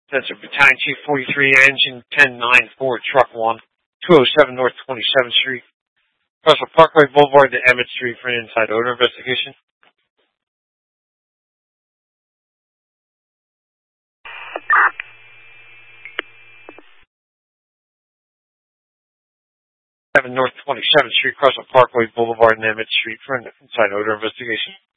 That's a Battalion Chief 43, Engine 1094, Truck 1, 207 North 27th Street, Russell Parkway Boulevard to Emmett Street for an inside odor investigation. 7 North 27th Street, Russell Parkway Boulevard and Emmett Street for an inside odor investigation.